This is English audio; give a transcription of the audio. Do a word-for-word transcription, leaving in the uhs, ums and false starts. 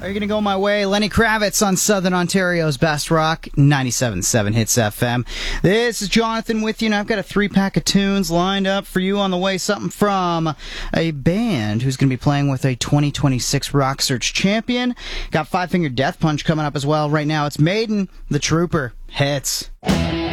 Are you going to go my way? Lenny Kravitz on Southern Ontario's Best Rock, ninety-seven point seven Hits F M. This is Jonathan with you, and I've got a three-pack of tunes lined up for you on the way. Something from a band who's going to be playing with a twenty twenty-six Rock Search champion. Got Five Finger Death Punch coming up as well. Right now, it's Maiden, The Trooper. Hits.